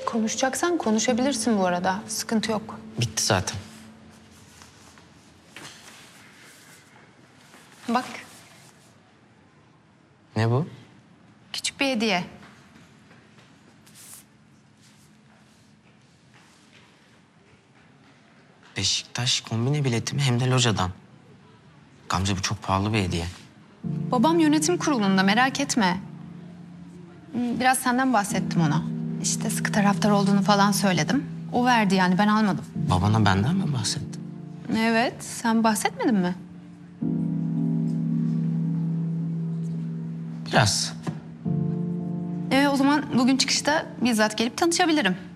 Konuşacaksan konuşabilirsin bu arada. Sıkıntı yok. Bitti zaten. Bak, Ne bu? küçük bir hediye. Beşiktaş kombine bileti mi hem de locadan. Gamze bu çok pahalı bir hediye. Babam yönetim kurulunda, merak etme. Biraz senden bahsettim ona. İşte sıkı taraftar olduğunu falan söyledim. O verdi yani, ben almadım. Babana benden mi bahsettin? Evet, sen bahsetmedin mi? Biraz. O zaman bugün çıkışta bizzat gelip tanışabilirim.